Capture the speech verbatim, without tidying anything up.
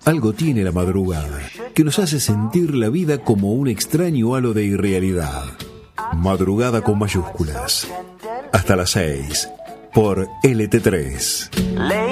Algo tiene la madrugada que nos hace sentir la vida como un extraño halo de irrealidad. Madrugada con mayúsculas. Hasta las seis por L T tres.